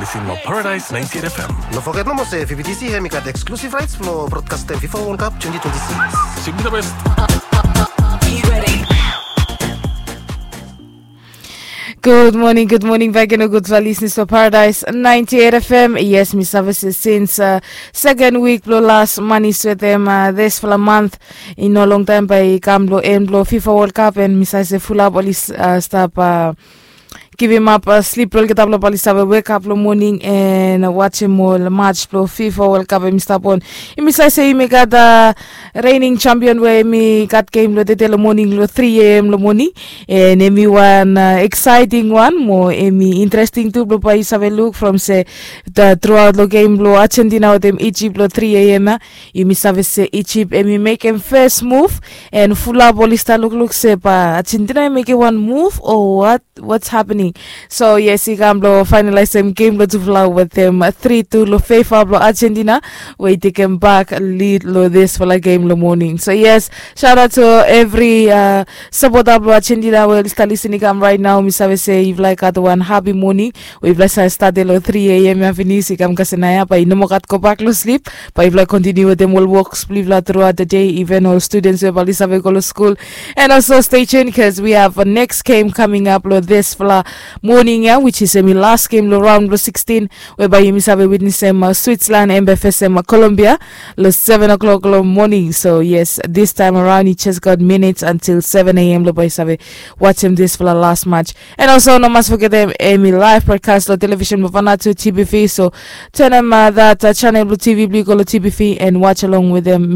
Listen mo Paradise 98 FM. No forget mo sa FBTC may kat exclusive rights for broadcast ng FIFA World Cup 2026. Simply the best. Good morning back in a good listeners to Paradise 98 FM. Yes, my services since second week lo last money with them this for a month in no long time by Camlo Emblo FIFA World Cup and Misa se full up all stop give him up sleep roll get up lo wake up lo morning and watch him all match lo FIFA World Cup and Mr. Pon. Misa say me got the reigning champion where me got game lo the morning lo 3 a.m. lo morning and me one exciting one more me interesting too lo pa isabe look from say the throughout lo game lo Argentina with them Egypt lo 3 a.m. Me sabe say Egypt and me make him first move and full up all look say pa Argentina make one move or what's happening. So yes, he can finalize them game to flow with them 3-2 lo FIFA lo Argentina. We take him back lead lo this for the game lo morning. So yes, shout out to every supporter lo Argentina will start listening right now. Me sabe say if like at one happy morning. We bless start lo 3 a.m. finish ikam kasenaya pa inomokat ko back lo sleep. Pa if like continue with them will work sleep la throughout the day. Even all students will bali sabe go to school. And also stay tuned because we have a next game coming up lo this for morning, which is my last game lo round lo 16, whereby you misabe witness Switzerland and MBFS Colombia lo 7 o'clock lo morning. So yes, this time around it just got minutes until 7 a.m. lo boy sabe watch him this for the last match. And also no must forget them my live broadcast lo television mufana to TBV. So turn them that channel lo TV Blue go lo TBV and watch along with them.